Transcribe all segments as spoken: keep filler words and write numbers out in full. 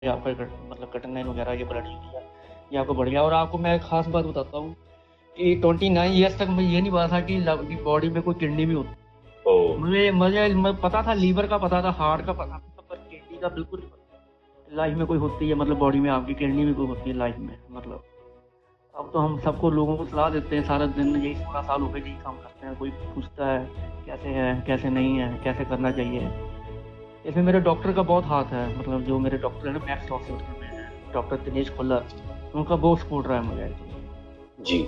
आपका कट मतलब कटनाइन वगैरह ये ब्लड यूरिया ये आपको बढ़ गया। और आपको मैं एक खास बात बताता हूँ कि ट्वेंटी नाइन ईयर्स तक मुझे ये नहीं पता था कि बॉडी में कोई किडनी भी होती। ओह! मुझे मुझे मुझे पता था, लीवर का पता था, हार्ट का पता था, पर किडनी का बिल्कुल नहीं पता। लाइफ में कोई होती है, मतलब बॉडी में आपकी किडनी भी कोई होती है लाइफ में। मतलब अब तो हम सबको लोगों को सलाह देते हैं, सारा दिन यही सोलह साल हो गए यही काम करते हैं। कोई पूछता है कैसे है कैसे नहीं है, कैसे करना चाहिए। इसमें मेरे डॉक्टर का बहुत हाथ है, मतलब जो मेरे डॉक्टर है ना मैक्स हॉस्पिटल में है, डॉक्टर दिनेश खुल्लर, उनका बहुत सपोर्ट रहा है मुझे। जी।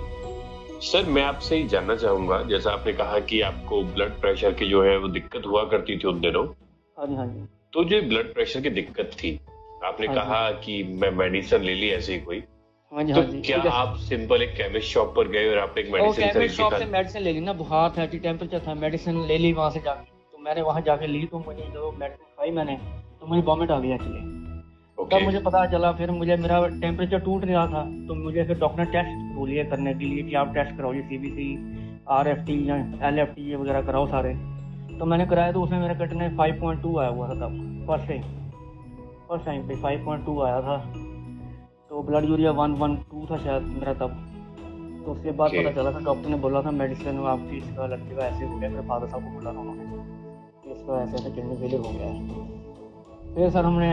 सर मैं आपसे ये जानना चाहूँगा, जैसा आपने कहा कि आपको ब्लड प्रेशर की जो है वो दिक्कत हुआ करती थी उन दिनों। हाँ जी, हाँ जी। तो जो ब्लड प्रेशर की दिक्कत थी, आपने हाँ जी, कहा कि मैं मेडिसिन ले ली ऐसे ही कोई। हाँ जी, तो हाँ जी। क्या वो जैसे आप सिंपल एक केमिस्ट शॉप पर गए और आपने एक और मेडिसिन केमिस्ट खरीद के शॉप खा से ली? मेडिसिन ले ली ना, बुखार था, टेम्परेचर था, मेडिसिन ले ली वहाँ से जाके। तो मैंने वहाँ जाके ली, तो मुझे जो मेडिसिन खाई मैंने, तो मुझे वॉमिट आ गया एक्चुअली। तब ओके, मुझे पता चला, फिर मुझे मेरा टेम्परेचर टूट रहा था, तो मुझे फिर डॉक्टर ने टेस्ट बोलिए करने के लिए कि आप टेस्ट कराओ, ये सीबीसी, आरएफटी या एलएफटी ये वगैरह कराओ सारे। तो मैंने कराया, तो उसमें मेरा कटने फाइव पॉइंट टू आया हुआ था तब, फर्स्ट टाइम फर्स्ट टाइम पे फाइव पॉइंट टू आया था। तो blood urea one one two था शायद मेरा तब। तो उसके बाद ओके, पता चला, फिर डॉक्टर ने बोला था मेडिसिन आपकी, इसका लड़के का ऐसे हो गया। मेरे फादर साहब को बोला था उन्होंने कि इसका ऐसे ऐसे किडनी फेलियर हो गया है। फिर सर हमने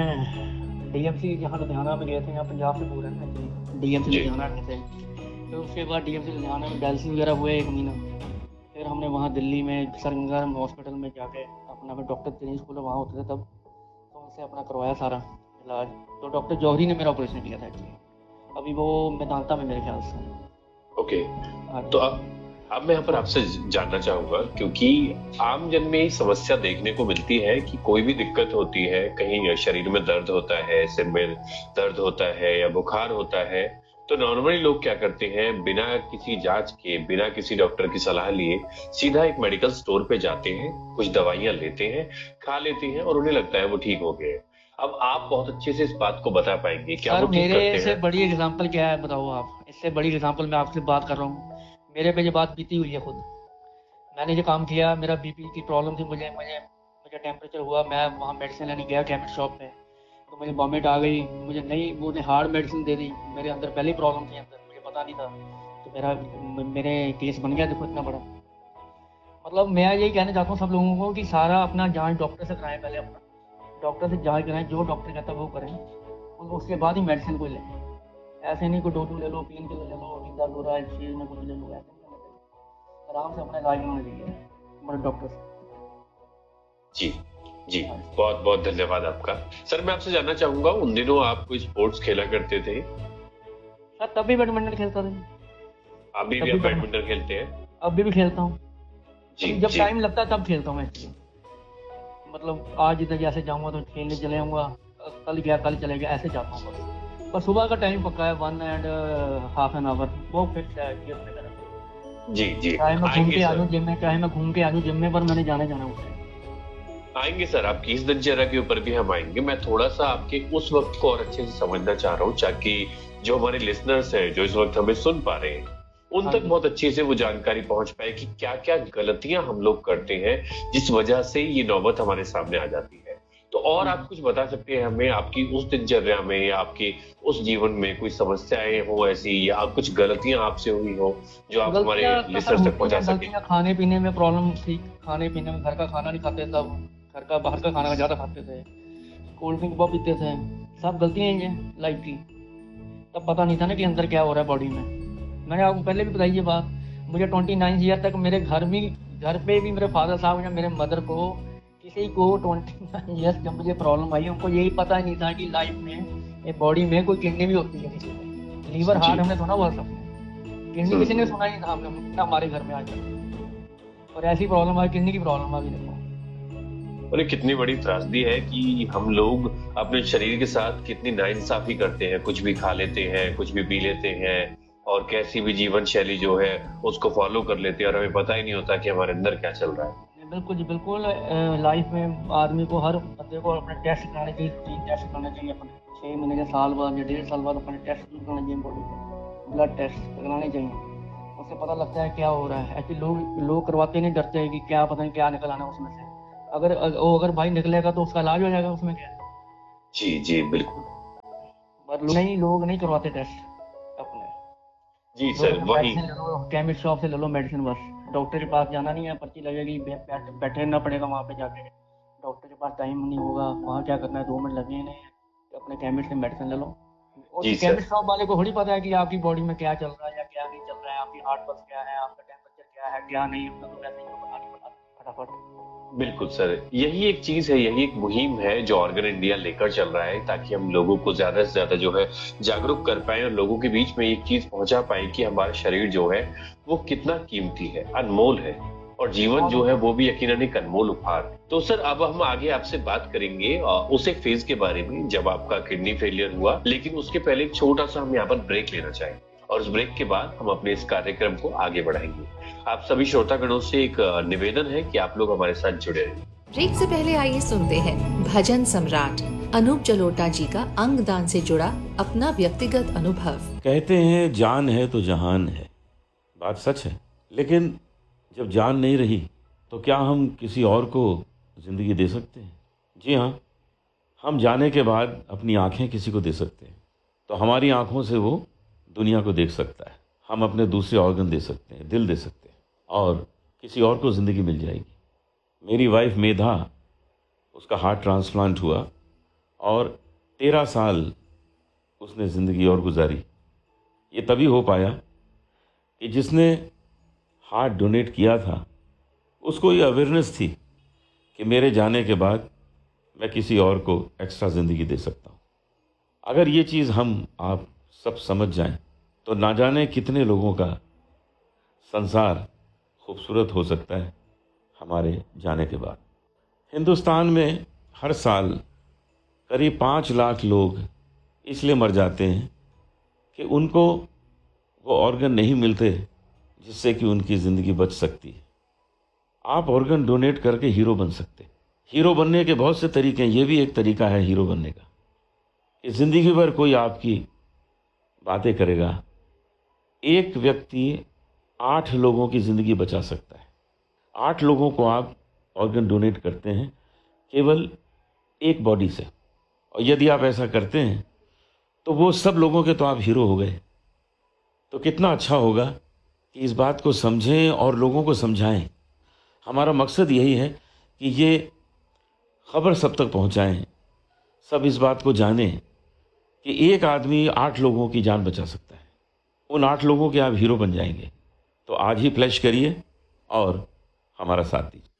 डीएमसी यहाँ लुधियाना में गए थे, यहाँ पंजाब से दूर है ना, डीएमसी जी, लुधियाना गए थे। फिर उसके बाद डीएमसी लुधियाना में डायलिसिस वगैरह हुए एक महीना। फिर हमने वहाँ दिल्ली में सरगंगा हॉस्पिटल में जाके अपना, फिर डॉक्टर दिनेश को वहाँ होते थे तब, तो उनसे अपना करवाया सारा इलाज। तो डॉक्टर जौहरी ने मेरा ऑपरेशन किया था एक्चुअली। अभी वो मेदांता में मेरे ख्याल से। ओके। हाँ तो जी। अब अब मैं यहाँ पर तो आपसे जानना चाहूंगा, क्योंकि आम जन में ये समस्या देखने को मिलती है कि कोई भी दिक्कत होती है, कहीं शरीर में दर्द होता है, सिर में दर्द होता है या बुखार होता है, तो नॉर्मली लोग क्या करते हैं, बिना किसी जांच के, बिना किसी डॉक्टर की सलाह लिए सीधा एक मेडिकल स्टोर पे जाते हैं, कुछ दवाइयां लेते हैं, खा लेते हैं और उन्हें लगता है वो ठीक हो गए। अब आप बहुत अच्छे से इस बात को बता पाएंगे, क्या सर वो ठीक मेरे करते से हैं? बड़ी एग्जांपल क्या है बताओ आप, इससे बड़ी एग्जांपल मैं आपसे बात कर रहा हूँ। मेरे पे ये बात बीती हुई है खुद। मैंने ये काम किया, मेरा बीपी की प्रॉब्लम थी, मुझे मुझे मुझे टेम्परेचर हुआ, मैं वहाँ मेडिसिन लेने गया केमिस्ट शॉप पे। तो मुझे वॉमिट आ गई, मुझे नहीं, वो ने हार्ड मेडिसिन दे दी। मेरे अंदर पहले ही प्रॉब्लम थी अंदर, मुझे पता नहीं था। तो मेरा म- मेरे केस बन गया देखो इतना बड़ा। मतलब मैं यही कहना चाहता हूँ सब लोगों को कि सारा अपना जांच डॉक्टर से कराएं पहले, अपना डॉक्टर से जांच कराएं, जो डॉक्टर कहता है वो करें, और उसके बाद ही मेडिसिन कोई लें। ऐसे नहीं कोई डोटू ले लो, पेन किलर ले लो, कि दर्द हो रहा है शरीर में कुछ ले लो, ऐसे नहीं करना चाहिए। आराम से अपना इलाज करना चाहिए हमारे डॉक्टर से। जी, जी। हाँ जी। बहुत बहुत धन्यवाद आपका। सर मैं आपसे जानना चाहूंगा, उन दिनों आप कोई स्पोर्ट्स खेला करते थे? सर तब भी बैडमिंटन खेलता था। अभी तब भी भी आप बैडमिंटन, बैडमिंटन खेलते हैं? अभी भी खेलता हूँ। जी, कभी जब जी, टाइम लगता है तब खेलता हूँ एक्चुअली। मतलब आज इधर जैसे जाऊँगा तो खेलने चले जाऊँगा, कल गया कल चले गया, ऐसे जाता हूँ बस। पर सुबह का टाइम पक्का है, one and half an hour वो फिक्स है कि अपने तरफ। जी, जी। चाहे मैं घूम आएँगे के आ सर, जाऊँ जिम में, चाहे मैं घूम के आ जाऊँ जिम में, पर मैंने जाने जाना उसे। आएँगे सर, आपकी इस दिनचर्या के ऊपर भी हम आएँगे। मैं थोड़ा-सा आपके उस वक़्त को और अच्छे से समझना चाह रहा हूँ, ताकि जो हमारे लिसनर्स हैं, जो इस वक़्त हमें सुन पा रहे हैं, उन हाँ तक जी। बहुत अच्छे से वो जानकारी पहुँच पाए कि क्या-क्या गलतियाँ हम लोग करते हैं, जिस वजह से ये नौबत हमारे सामने आ जाती है। तो और हम्म, आप कुछ बता सकते हैं हमें, आपकी उस दिनचर्या में या आपके उस जीवन में कोई समस्याएँ हों ऐसी, या कुछ गलतियाँ आपसे हुई हों, जो आप हमारे गलतियाँ तो सर लिसनर्स तक होती पहुँचा हैं, सकें? गलतियाँ खाने पीने में प्रॉब्लम थी। खाने पीने में घर का खाना नहीं खाते तब, घर का बाहर का खाना ज़्यादा खाते थे, कोल्ड ड्रिंक बहुत पीते थे। सब गलतियाँ ही हैं लाइफ की। तब पता नहीं था ना कि अंदर क्या हो रहा है बॉडी में। मैंने आपको पहले भी बताई ये बात। मुझे ट्वेंटी नाइन ईयर तक मेरे घर में, घर पे भी मेरे फादर साहब या मेरे मदर को, किसी को ट्वेंटी नाइन ईयर्स जब मुझे प्रॉब्लम आई, उनको यही पता ही नहीं था कि लाइफ में, ये बॉडी में कोई किडनी भी होती है किसी में। लीवर हार्ट जी। हमने सुना हुआ सबने, किडनी हुँ, किसी ने हुँ। सुना ही नहीं था हमने ना हमारे घर में आज तक। और ऐसी प्रॉब्लम आई, किडनी की प्रॉब्लम आ गई देखो। और ये कितनी बड़ी त्रासदी है कि हम लोग अपने शरीर के साथ कितनी नाइंसाफी करते हैं, कुछ भी खा लेते हैं, कुछ भी पी लेते हैं और कैसी भी जीवन शैली जो है उसको फॉलो कर लेते हैं और हमें पता ही नहीं होता कि हमारे अंदर क्या चल रहा है। जी, बिल्कुल जी बिल्कुल। लाइफ में आदमी को, हर बंदे को अपने टेस्ट कराने चाहिए, रूटीन टेस्ट कराना चाहिए अपने। छः महीने के साल बाद या डेढ़ साल बाद अपने टेस्ट कराना चाहिए बॉडी के, ब्लड टेस्ट कराने चाहिए। उससे पता लगता है क्या हो रहा है। एक्चुअली लोग लोग करवाते नहीं, डरते हैं कि क्या पता नहीं क्या निकल आना उसमें से। अगर वो अगर भाई निकलेगा तो उसका इलाज हो जाएगा, उसमें क्या है। जी, जी, बिल्कुल। पर लोग नहीं लोग नहीं करवाते टेस्ट अपने। जी लोग सर, अपने वही। मेडिसिन ले लो, केमिस्ट शॉप से ले लो मेडिसिन बस। डॉक्टर के पास जाना नहीं है, पर्ची लगेगी, बे- बैठ- बैठे रहना पड़ेगा वहाँ पे जाके। डॉक्टर के पास टाइम नहीं होगा, वहाँ क्या करना है, दो मिनट लगे नहीं है, अपने केमिस्ट से मेडिसिन ले लो। जी और सर। केमिस्ट शॉप वाले को थोड़ी पता है कि आपकी बॉडी में क्या चल रहा है या क्या नहीं चल रहा है, आपकी हार्ट पल्स क्या है, आपका टेम्परेचर क्या है क्या नहीं, उसका तो वैसे ही पता नहीं पता फटाफट। बिल्कुल सर, यही एक चीज है, यही एक मुहिम है जो ऑर्गन इंडिया लेकर चल रहा है, ताकि हम लोगों को ज्यादा से ज्यादा जो है जागरूक कर पाए और लोगों के बीच में एक चीज पहुंचा पाए कि हमारा शरीर जो है वो कितना कीमती है, अनमोल है, और जीवन और जो है वो भी यकीनन एक अनमोल उपहार है। तो सर अब हम आगे आपसे बात करेंगे अ, उस एक फेज के बारे में जब आपका किडनी फेलियर हुआ, लेकिन उसके पहले एक छोटा सा हम यहाँ पर ब्रेक लेना चाहेंगे, और उस ब्रेक के बाद हम अपने इस कार्यक्रम को आगे बढ़ाएंगे। आप सभी श्रोतागणों से एक अ, निवेदन है कि आप लोग हमारे साथ जुड़े रहें। ब्रेक से पहले आइए सुनते हैं भजन सम्राट अनूप जलोटा जी का अंगदान से जुड़ा अपना व्यक्तिगत अनुभव। कहते हैं जान है तो जहान है, बात सच है, लेकिन जब जान नहीं रही तो क्या हम किसी और को ज़िंदगी दे सकते हैं? जी हाँ, हम जाने के बाद अपनी आंखें किसी को दे सकते हैं, तो हमारी आंखों से वो दुनिया को देख सकता है। हम अपने दूसरे ऑर्गन दे सकते हैं, दिल दे सकते हैं, और किसी और को ज़िंदगी मिल जाएगी। मेरी वाइफ मेधा, उसका हार्ट ट्रांसप्लांट हुआ और तेरह साल उसने ज़िंदगी और गुजारी। ये तभी हो पाया कि जिसने हार्ट डोनेट किया था उसको ये अवेयरनेस थी कि मेरे जाने के बाद मैं किसी और को एक्स्ट्रा ज़िंदगी दे सकता हूँ। अगर ये चीज़ हम आप सब समझ जाएं तो ना जाने कितने लोगों का संसार खूबसूरत हो सकता है हमारे जाने के बाद। हिंदुस्तान में हर साल करीब पाँच लाख लोग इसलिए मर जाते हैं कि उनको वो ऑर्गन नहीं मिलते जिससे कि उनकी ज़िंदगी बच सकती है। आप ऑर्गन डोनेट करके हीरो बन सकते हैं। हीरो बनने के बहुत से तरीके हैं, ये भी एक तरीका है हीरो बनने का कि ज़िंदगी भर कोई आपकी बातें करेगा। एक व्यक्ति आठ लोगों की ज़िंदगी बचा सकता है। आठ लोगों को आप ऑर्गन डोनेट करते हैं केवल एक बॉडी से, और यदि आप ऐसा करते हैं तो वो सब लोगों के तो आप हीरो हो गए। तो कितना अच्छा होगा कि इस बात को समझें और लोगों को समझाएं। हमारा मकसद यही है कि ये खबर सब तक पहुंचाएं, सब इस बात को जानें कि एक आदमी आठ लोगों की जान बचा सकता है। उन आठ लोगों के आप हीरो बन जाएंगे। तो आज ही प्लेज करिए और हमारा साथ दीजिए।